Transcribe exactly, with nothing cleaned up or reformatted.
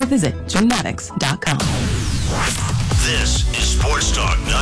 visit dreamatics dot com. This is Sports Talk